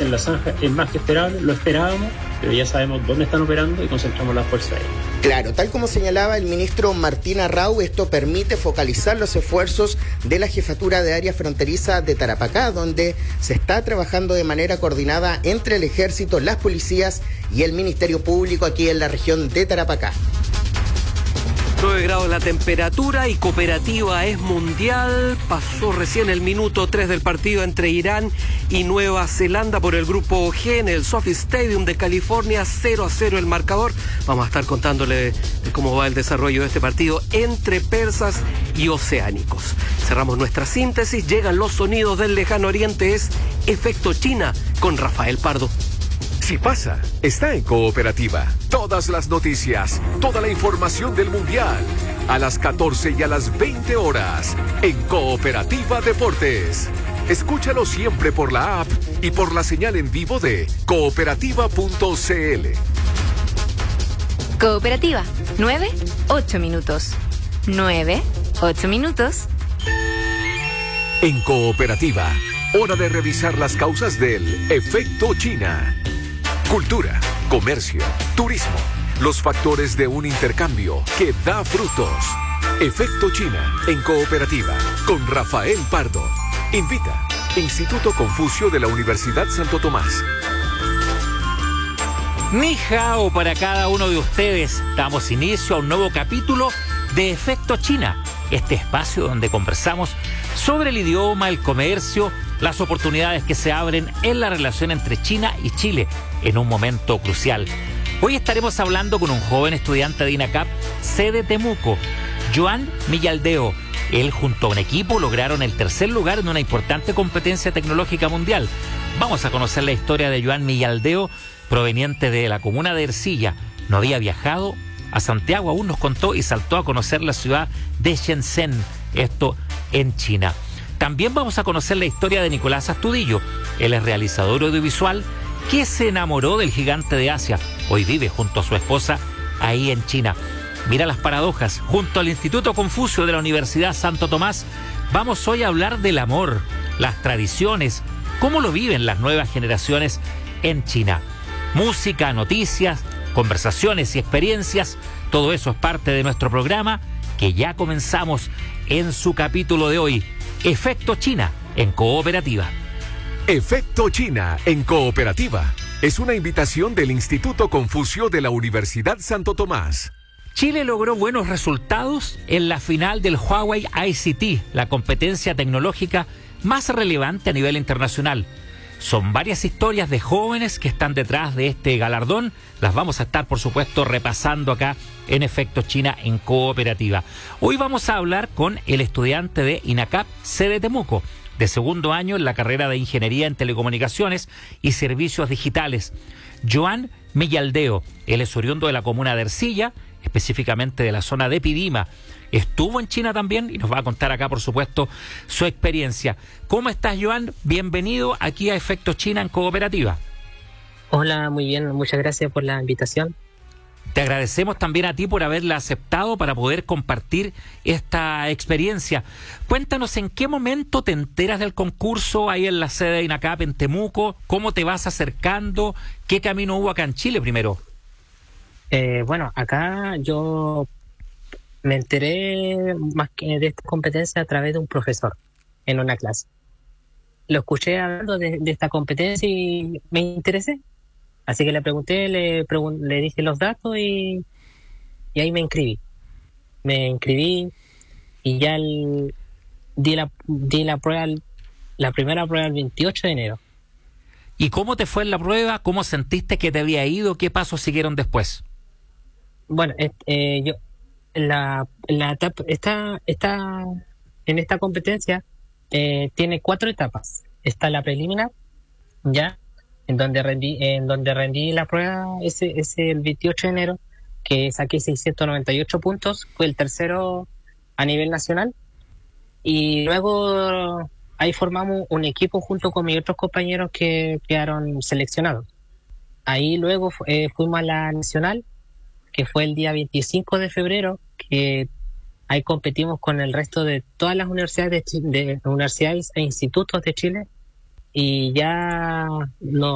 en la zanja es más que esperable, lo esperábamos, pero ya sabemos dónde están operando y concentramos la fuerza ahí. Claro, tal como señalaba el ministro Martín Arrau, esto permite focalizar los esfuerzos de la Jefatura de Área Fronteriza de Tarapacá, donde se está trabajando de manera coordinada entre el Ejército, las policías y el Ministerio Público aquí en la región de Tarapacá. 9 grados la temperatura y Cooperativa es mundial. Pasó recién el minuto 3 del partido entre Irán y Nueva Zelanda por el grupo G en el Sophie Stadium de California. 0-0 el marcador. Vamos a estar contándole de cómo va el desarrollo de este partido entre persas y oceánicos. Cerramos nuestra síntesis. Llegan los sonidos del lejano oriente. Es Efecto China con Rafael Pardo. Si pasa, está en Cooperativa. Todas las noticias, toda la información del Mundial. A las 14 y a las 20 horas. En Cooperativa Deportes. Escúchalo siempre por la app y por la señal en vivo de cooperativa.cl. Cooperativa, 9-8 minutos. 9-8 minutos. En Cooperativa, hora de revisar las causas del Efecto China. Cultura, comercio, turismo, los factores de un intercambio que da frutos. Efecto China en Cooperativa con Rafael Pardo. Invita Instituto Confucio de la Universidad Santo Tomás. Ni hao para cada uno de ustedes. Damos inicio a un nuevo capítulo de Efecto China, este espacio donde conversamos sobre el idioma, el comercio, las oportunidades que se abren en la relación entre China y Chile en un momento crucial. Hoy estaremos hablando con un joven estudiante de INACAP, sede Temuco, Joan Millaldeo. Él junto a un equipo lograron el tercer lugar en una importante competencia tecnológica mundial. Vamos a conocer la historia de Joan Millaldeo, proveniente de la comuna de Ercilla. No había viajado a Santiago, aún nos contó, y saltó a conocer la ciudad de Shenzhen, esto en China. También vamos a conocer la historia de Nicolás Astudillo. Él es realizador audiovisual que se enamoró del gigante de Asia. Hoy vive junto a su esposa ahí en China. Mira las paradojas. Junto al Instituto Confucio de la Universidad Santo Tomás, vamos hoy a hablar del amor, las tradiciones, cómo lo viven las nuevas generaciones en China. Música, noticias, conversaciones y experiencias, todo eso es parte de nuestro programa que ya comenzamos en su capítulo de hoy. Efecto China en Cooperativa. Efecto China en Cooperativa es una invitación del Instituto Confucio de la Universidad Santo Tomás. Chile logró buenos resultados en la final del Huawei ICT, la competencia tecnológica más relevante a nivel internacional. Son varias historias de jóvenes que están detrás de este galardón. Las vamos a estar, por supuesto, repasando acá en Efecto China en Cooperativa. Hoy vamos a hablar con el estudiante de INACAP, sede Temuco, de segundo año en la carrera de Ingeniería en Telecomunicaciones y Servicios Digitales. Joan Millaldeo, él es oriundo de la comuna de Ercilla, específicamente de la zona de Pidima. Estuvo en China también y nos va a contar acá, por supuesto, su experiencia. ¿Cómo estás, Joan? Bienvenido aquí a Efecto China en Cooperativa. Hola, muy bien, muchas gracias por la invitación. Te agradecemos también a ti por haberla aceptado para poder compartir esta experiencia. Cuéntanos en qué momento te enteras del concurso ahí en la sede de INACAP en Temuco, cómo te vas acercando, qué camino hubo acá en Chile primero. Bueno, acá yo me enteré más que de esta competencia a través de un profesor en una clase. Lo escuché hablando de esta competencia y me interesé. Así que le pregunté, le dije los datos y ahí me inscribí. Me inscribí y ya di la prueba, la primera prueba el 28 de enero. ¿Y cómo te fue en la prueba? ¿Cómo sentiste que te había ido? ¿Qué pasos siguieron después? Bueno, yo la etapa está en esta competencia tiene 4 etapas. Está la preliminar, ya, en donde rendí la prueba ese el 28 de enero, que saqué 698 puntos, fue el tercero a nivel nacional, y luego ahí formamos un equipo junto con mis otros compañeros que quedaron seleccionados. Ahí luego fuimos a la nacional, que fue el día 25 de febrero, que ahí competimos con el resto de todas las universidades de universidades e institutos de Chile, y ya